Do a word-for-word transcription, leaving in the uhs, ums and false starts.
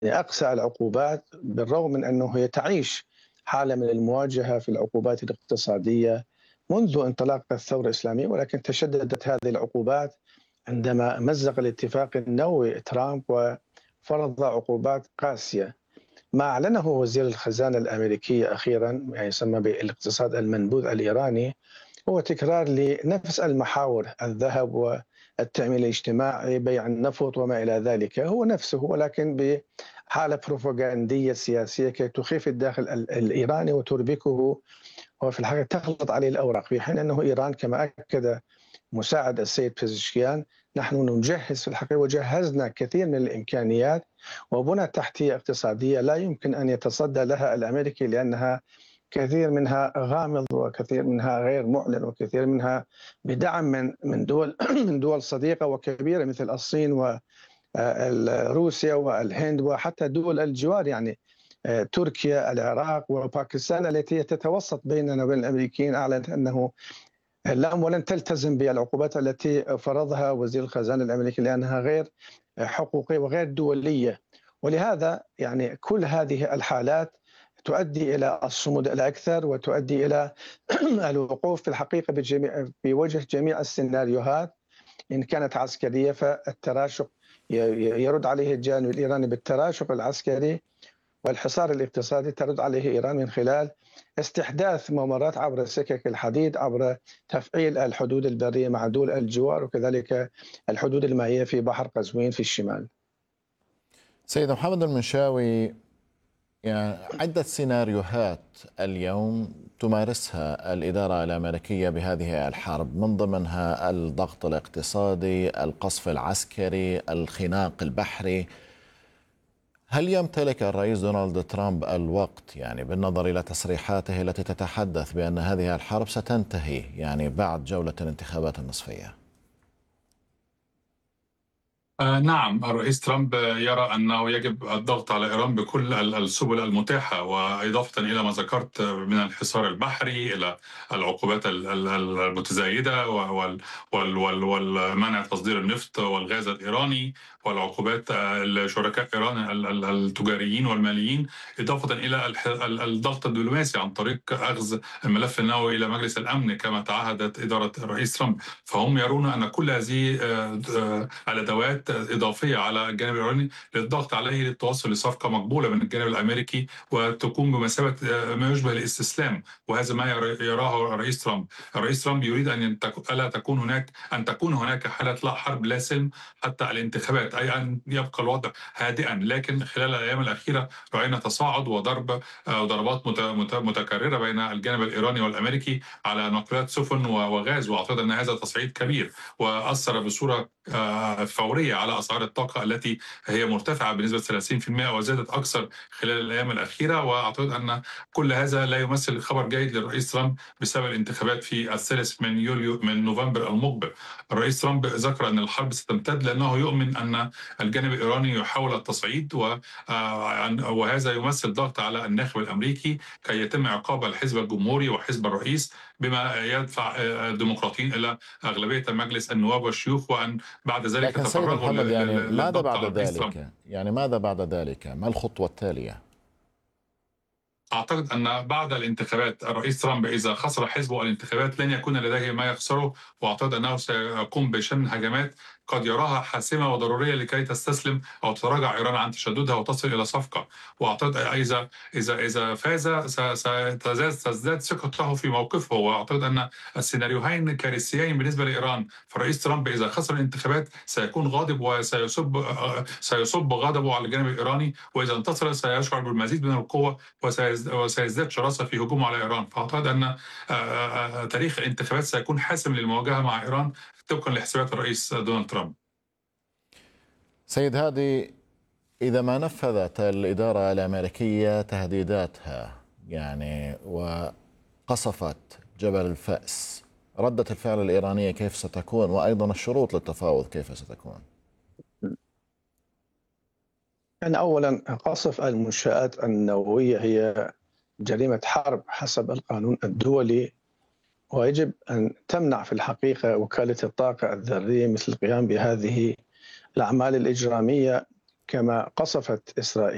أقسى العقوبات، بالرغم من أنه هي تعيش حالة من المواجهة في العقوبات الاقتصادية منذ انطلاق الثورة الإسلامية، ولكن تشددت هذه العقوبات عندما مزق الاتفاق النووي ترامب وفرض عقوبات قاسية. ما أعلنه وزير الخزانة الأمريكي أخيرا، يعني يسمى بالاقتصاد المنبوذ الإيراني، هو تكرار لنفس المحاور: الذهب والتأمين الاجتماعي، بيع النفط وما إلى ذلك، هو نفسه ولكن بحالة بروباغندية سياسية كي تخيف الداخل الإيراني وتربكه، وفي الحقيقة تخلط عليه الأوراق، في حين أنه إيران كما أكد مساعد السيد بيزشكيان: نحن نجهز في الحقيقة وجهزنا كثير من الإمكانيات وبنى تحتية اقتصادية لا يمكن أن يتصدى لها الأمريكي، لأنها كثير منها غامض وكثير منها غير معلن وكثير منها بدعم من من دول من دول صديقة وكبيرة مثل الصين وروسيا والهند وحتى دول الجوار، يعني تركيا، العراق وباكستان التي تتوسط بيننا وبين الأمريكيين. أعلنت أنه لم ولن تلتزم بالعقوبات التي فرضها وزير الخزانة الأمريكي لأنها غير حقوقية وغير دولية. ولهذا يعني كل هذه الحالات تؤدي إلى الصمود الأكثر وتؤدي إلى الوقوف في الحقيقة بجميع بوجه جميع السيناريوهات. إن كانت عسكرية فالتراشق يرد عليه الجانب الإيراني بالتراشق العسكري، والحصار الاقتصادي ترد عليه إيران من خلال استحداث ممرات عبر سكك الحديد، عبر تفعيل الحدود البرية مع دول الجوار، وكذلك الحدود المائية في بحر قزوين في الشمال. سيد محمد المنشاوي، يعني عدة سيناريوهات اليوم تمارسها الإدارة الأمريكية بهذه الحرب، من ضمنها الضغط الاقتصادي، القصف العسكري، الخناق البحري. هل يمتلك الرئيس دونالد ترامب الوقت، يعني بالنظر إلى تصريحاته التي تتحدث بأن هذه الحرب ستنتهي يعني بعد جولة الانتخابات النصفية؟ آه نعم، الرئيس ترامب يرى أنه يجب الضغط على إيران بكل السبل المتاحة، وإضافة إلى ما ذكرت من الحصار البحري إلى العقوبات المتزايدة والمنع تصدير النفط والغاز الإيراني والعقوبات لشركاء إيران التجاريين والماليين، إضافة إلى الضغط الدبلوماسي عن طريق أخذ الملف النووي إلى مجلس الأمن كما تعهدت إدارة الرئيس ترامب. فهم يرون أن كل هذه الأدوات إضافية على الجانب الإيراني للضغط عليه للتوصل لصفقة مقبولة من الجانب الأمريكي وتكون بمثابة ما يشبه الاستسلام، وهذا ما يراه الرئيس ترامب. الرئيس ترامب يريد أن ألا تكون هناك أن تكون هناك حالة لا حرب لا سلم حتى الانتخابات، أي أن يبقى الوضع هادئا. لكن خلال الأيام الأخيرة رأينا تصاعد وضرب وضربات متكررة بين الجانب الإيراني والأمريكي على نقلات سفن وغاز، وأعتقد أن هذا تصعيد كبير وأثر بصورة فورية على أسعار الطاقة التي هي مرتفعة بنسبة ثلاثين بالمئة وزادت أكثر خلال الأيام الأخيرة. وأعتقد أن كل هذا لا يمثل خبر جيد للرئيس ترامب بسبب الانتخابات في الثالث من يوليو من نوفمبر المقبل. الرئيس ترامب ذكر أن الحرب ستمتد لأنه يؤمن أن الجانب الإيراني يحاول التصعيد، وهذا يمثل ضغط على الناخب الأمريكي كي يتم عقاب الحزب الجمهوري وحزب الرئيس، بما يدفع الديمقراطيين إلى أغلبية مجلس النواب والشيوخ، وأن بعد ذلك لكن سيد محمد يعني ماذا بعد ذلك؟ يعني ماذا بعد ذلك؟ ما الخطوة التالية؟ أعتقد أن بعد الانتخابات الرئيس ترامب إذا خسر حزبه الانتخابات لن يكون لديه ما يخسره، وأعتقد أنه سيقوم بشن هجمات قد يراها حاسمة وضرورية لكي تستسلم أو تراجع إيران عن تشددها وتصل إلى صفقة. وأعتقد إذا إذا إذا فاز ستزداد ثقته في موقفه، وأعتقد أن السيناريوهين كارثيين بالنسبة لإيران. فرئيس ترامب إذا خسر الانتخابات سيكون غاضب وسيصب سيصب غضبه على الجانب الإيراني، وإذا انتصر سيشعر بالمزيد من القوة وسيزداد شراسة في هجومه على إيران. فأعتقد أن تاريخ الانتخابات سيكون حاسم للمواجهة مع إيران طبقا لحسابات الرئيس دونالد ترامب. سيد هادي، إذا ما نفذت الإدارة الأمريكية تهديداتها يعني وقصفت جبل الفأس، ردة الفعل الإيرانية كيف ستكون؟ وأيضا الشروط للتفاوض كيف ستكون؟ يعني أولا قصف المنشآت النووية هي جريمة حرب حسب القانون الدولي، ويجب أن تمنع في الحقيقة وكالة الطاقة الذرية مثل القيام بهذه الأعمال الإجرامية كما قصفت إسرائيل